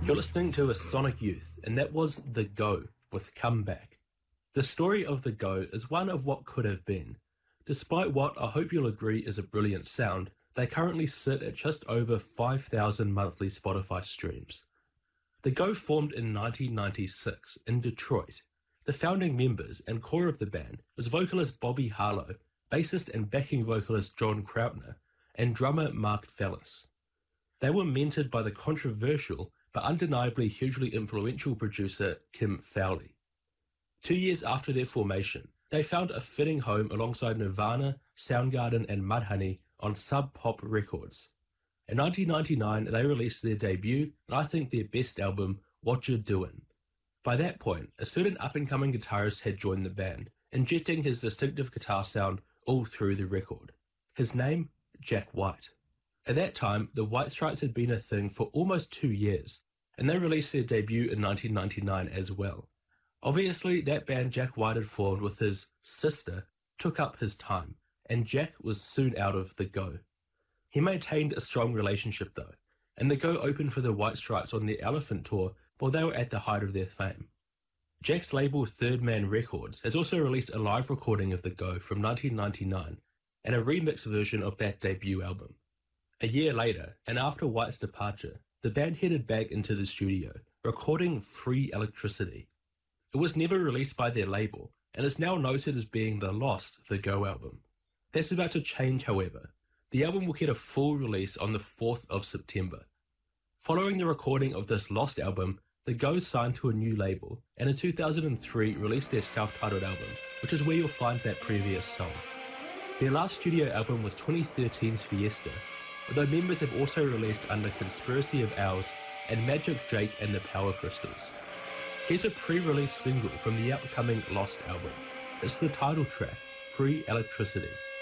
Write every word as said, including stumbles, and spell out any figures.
You're listening to A Sonic Youth, and that was The Go with Come Back. The story of The Go is one of what could have been. Despite what I hope you'll agree is a brilliant sound, they currently sit at just over five thousand monthly Spotify streams. The Go formed in nineteen ninety-six in Detroit. The founding members and core of the band was vocalist Bobby Harlow, bassist and backing vocalist John Krautner, and drummer Mark Fellis. They were mentored by the controversial but undeniably hugely influential producer Kim Fowley. Two years after their formation, they found a fitting home alongside Nirvana, Soundgarden and Mudhoney on Sub Pop Records. In nineteen ninety-nine, they released their debut and I think their best album, What You Doin'. By that point, a certain up-and-coming guitarist had joined the band, injecting his distinctive guitar sound all through the record. His name, Jack White. At that time, the White Stripes had been a thing for almost two years, and they released their debut in nineteen ninety-nine as well. Obviously, that band Jack White had formed with his sister took up his time, and Jack was soon out of The Go. He maintained a strong relationship though, and The Go opened for the White Stripes on their Elephant tour while they were at the height of their fame. Jack's label Third Man Records has also released a live recording of The Go from nineteen ninety-nine and a remix version of that debut album. A year later, and after White's departure, the band headed back into the studio, recording Free Electricity. It was never released by their label, and is now noted as being the lost The Go album. That's about to change, however. The album will get a full release on the fourth of September. Following the recording of this lost album, The Go signed to a new label, and in two thousand three released their self-titled album, which is where you'll find that previous song. Their last studio album was twenty thirteen's Fiesta, although members have also released under Conspiracy of Owls and Magic Jake and the Power Crystals. Here's a pre-release single from the upcoming Lost album. It's the title track, Free Electricity.